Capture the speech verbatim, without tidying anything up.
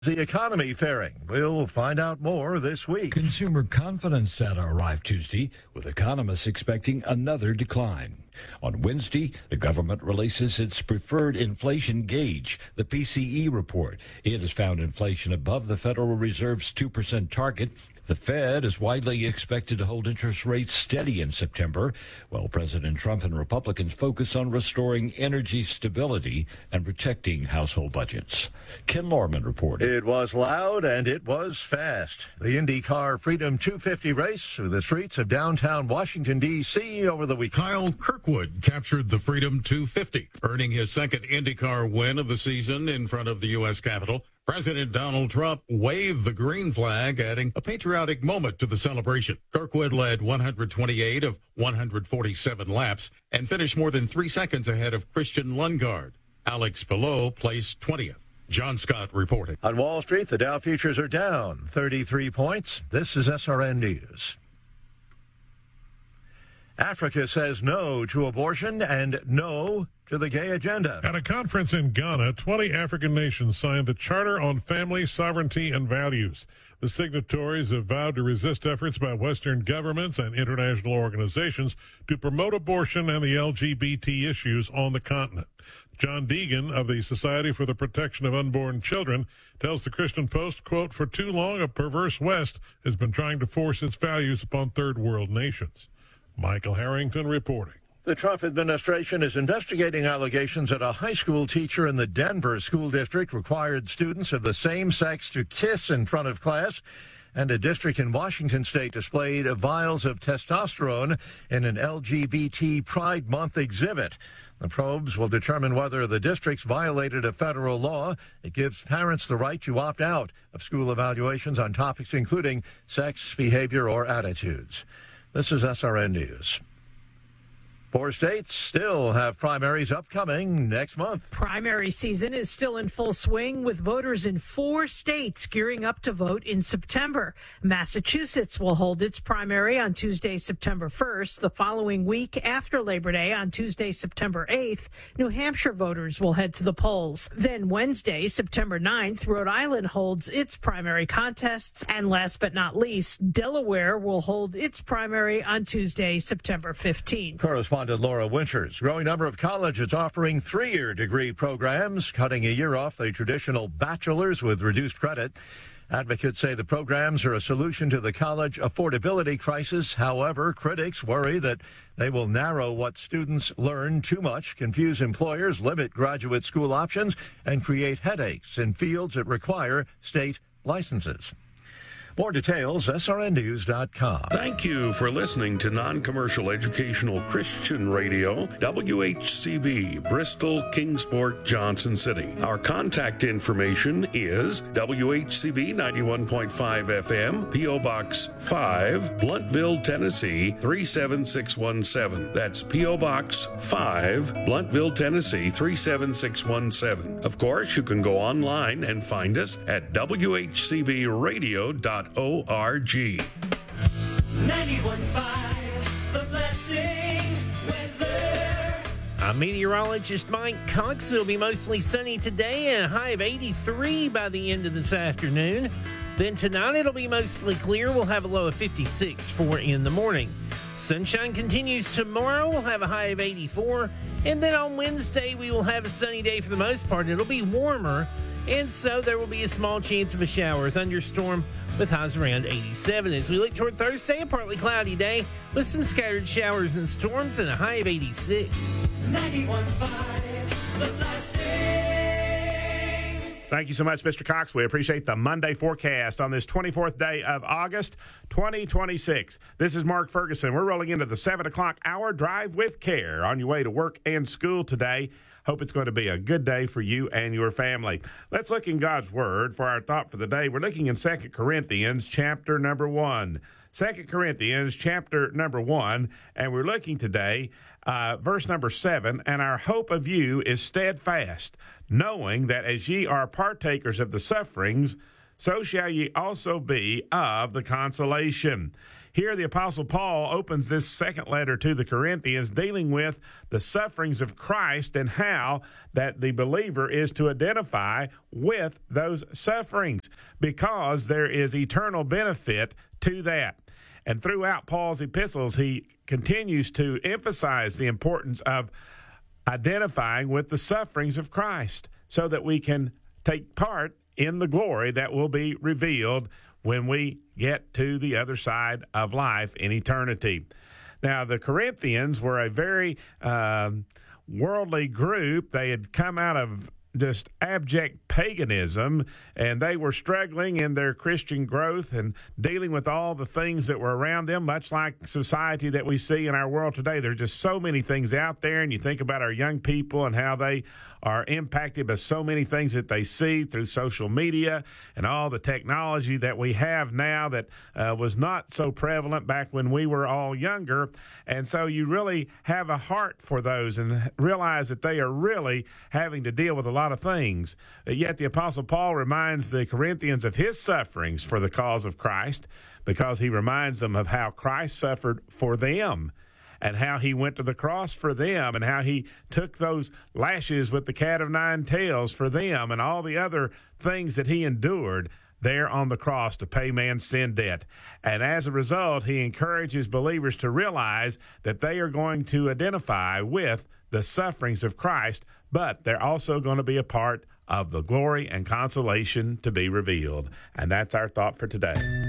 The economy faring? We'll find out more this week. Consumer confidence data arrived Tuesday, with economists expecting another decline. On Wednesday, the government releases its preferred inflation gauge, the P C E report. It has found inflation above the Federal Reserve's two percent target. The Fed is widely expected to hold interest rates steady in September, while President Trump and Republicans focus on restoring energy stability and protecting household budgets. Ken Lorman reported. It was loud and it was fast. The IndyCar Freedom two fifty race through the streets of downtown Washington, D C over the weekend. Kyle Kirkwood captured the Freedom two fifty, earning his second IndyCar win of the season in front of the U S Capitol. President Donald Trump waved the green flag, adding a patriotic moment to the celebration. Kirkwood led one hundred twenty-eight of one hundred forty-seven laps and finished more than three seconds ahead of Christian Lundgaard. Alex Palou placed twentieth. John Scott reporting. On Wall Street, the Dow futures are down thirty-three points. This is S R N News. Africa says no to abortion and no to the gay agenda. At a conference in Ghana, twenty African nations signed the Charter on Family, Sovereignty, and Values. The signatories have vowed to resist efforts by Western governments and international organizations to promote abortion and the L G B T issues on the continent. John Deegan of the Society for the Protection of Unborn Children tells the Christian Post, quote, "For too long, a perverse West has been trying to force its values upon third world nations." Michael Harrington reporting. The Trump administration is investigating allegations that a high school teacher in the Denver school district required students of the same sex to kiss in front of class, and a district in Washington state displayed vials of testosterone in an L G B T Pride Month exhibit. The probes will determine whether the districts violated a federal law. It gives parents the right to opt out of school evaluations on topics including sex, behavior, or attitudes. This is S R N News. Four states still have primaries upcoming next month. Primary season is still in full swing, with voters in four states gearing up to vote in September. Massachusetts will hold its primary on Tuesday, September first. The following week after Labor Day, on Tuesday, September eighth, New Hampshire voters will head to the polls. Then Wednesday, September ninth, Rhode Island holds its primary contests. And last but not least, Delaware will hold its primary on Tuesday, September fifteenth. Correspondent Laura Winters. Growing number of colleges offering three-year degree programs, cutting a year off the traditional bachelor's with reduced credit. Advocates say the programs are a solution to the college affordability crisis. However, critics worry that they will narrow what students learn too much, confuse employers, limit graduate school options, and create headaches in fields that require state licenses. More details, S R N news dot com. Thank you for listening to Non-Commercial Educational Christian Radio, W H C B, Bristol, Kingsport, Johnson City. Our contact information is W H C B ninety-one point five F M, P O Box five, Blunt-Ville, Tennessee three seven six one seven. That's P O Box five, Blunt-Ville, Tennessee three seven six one seven. Of course, you can go online and find us at W H C B radio dot org. ninety-one point five, The Blessing weather. I'm meteorologist Mike Cox. It'll be mostly sunny today and a high of eighty-three by the end of this afternoon. Then tonight it'll be mostly clear. We'll have a low of fifty-six for in the morning. Sunshine continues tomorrow. We'll have a high of eighty-four. And then on Wednesday we will have a sunny day for the most part. It'll be warmer. And so there will be a small chance of a shower or thunderstorm with highs around eighty-seven. As we look toward Thursday, a partly cloudy day with some scattered showers and storms and a high of eighty-six. ninety-one point five, The Blessing. Thank you so much, Mister Cox. We appreciate the Monday forecast on this twenty-fourth day of August, twenty twenty-six. This is Mark Ferguson. We're rolling into the seven o'clock hour. Drive with care on your way to work and school today. Hope it's going to be a good day for you and your family. Let's look in God's Word for our thought for the day. We're looking in Second Corinthians chapter number one. Second Corinthians chapter number one, and we're looking today, uh, verse number seven, and our hope of you is steadfast, knowing that as ye are partakers of the sufferings, so shall ye also be of the consolation. Here, the Apostle Paul opens this second letter to the Corinthians dealing with the sufferings of Christ and how that the believer is to identify with those sufferings, because there is eternal benefit to that. And throughout Paul's epistles, he continues to emphasize the importance of identifying with the sufferings of Christ so that we can take part in the glory that will be revealed when we get to the other side of life in eternity. Now, the Corinthians were a very uh, worldly group. They had come out of just abject paganism, and they were struggling in their Christian growth and dealing with all the things that were around them, much like society that we see in our world today. There's just so many things out there, and you think about our young people and how they are impacted by so many things that they see through social media and all the technology that we have now that uh, was not so prevalent back when we were all younger. And so you really have a heart for those and realize that they are really having to deal with a lot of things. Yet the Apostle Paul reminds the Corinthians of his sufferings for the cause of Christ, because he reminds them of how Christ suffered for them, and how he went to the cross for them, and how he took those lashes with the cat of nine tails for them, and all the other things that he endured there on the cross to pay man's sin debt. And as a result, he encourages believers to realize that they are going to identify with the sufferings of Christ, but they're also going to be a part of the glory and consolation to be revealed. And that's our thought for today.